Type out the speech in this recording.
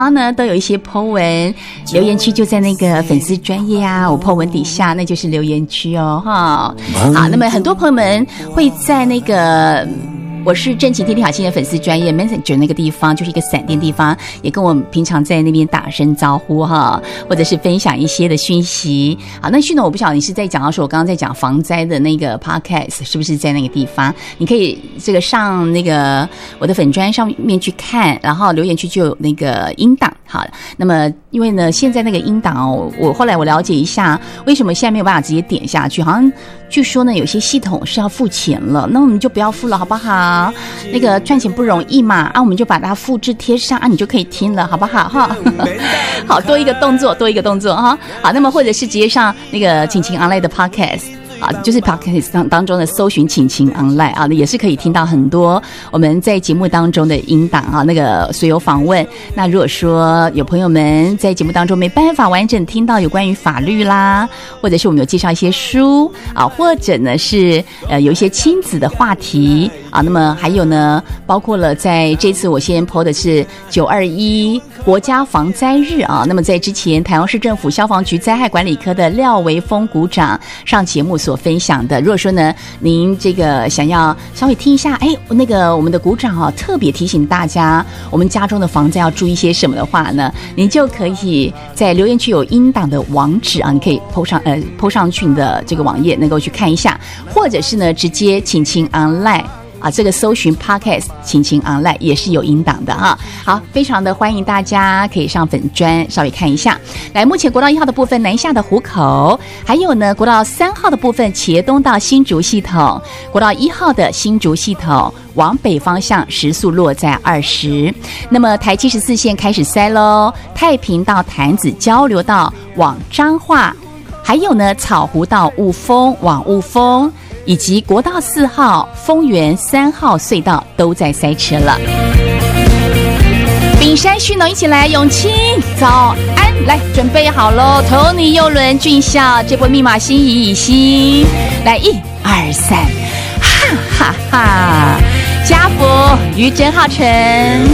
呢都有一些 po 文，留言区就在那个粉丝专页啊，我 po 文底下那就是留言区哦，哈。好，那么很多朋友们会在那个我是正晴天天好心的粉丝专页 Messenger 那个地方，就是一个闪电地方，也跟我们平常在那边打声招呼哈，或者是分享一些的讯息。好，那旭呢，我不晓得你是在讲到说我刚刚在讲防灾的那个 podcast 是不是在那个地方？你可以这个上那个我的粉专上面去看，然后留言区就有那个音档。好，那么因为呢，现在那个音档哦，我后来我了解一下，为什么现在没有办法直接点下去？好像据说呢，有些系统是要付钱了，那我们就不要付了，好不好？那个赚钱不容易嘛，我们就把它复制贴上你就可以听了，好不好？哈，好，多一个动作哈。好，那么或者是直接上那个晴晴 online 的 podcast。就是 podcast 当中的搜寻晴晴 online 啊，也是可以听到很多我们在节目当中的音档啊，那个所有访问。那如果说有朋友们在节目当中没办法完整听到有关于法律啦，或者是我们有介绍一些书啊，或者呢是有一些亲子的话题啊，那么还有呢，包括了在这次我先 po 的是921国家防灾日啊，那么在之前台中市政府消防局灾害管理科的廖维峰股长上节目所分享的，如果说呢您这个想要稍微听一下，那个我们的股长特别提醒大家我们家中的防灾要注意些什么的话呢，您就可以在留言区有音档的网址啊，你可以 po 上去你的这个网页能够去看一下，或者是呢直接晴晴 online这个搜寻 podcast 晴晴 online 也是有音档的哈。好，非常的欢迎大家可以上粉专稍微看一下。来，目前国道1号的部分南下的湖口，还有呢国道3号的部分茄东到新竹系统，国道1号的新竹系统往北方向时速落在20。那么台74线开始塞咯，太平到潭子交流道往彰化，还有呢草湖到雾峰往雾峰，以及国道4号丰原3号隧道都在塞车了。丙山旭农一起来，永清早安，来准备好咯 Tony 邮轮俊孝这波密码心仪已心，来1、2、3，哈哈哈！家福于真浩辰。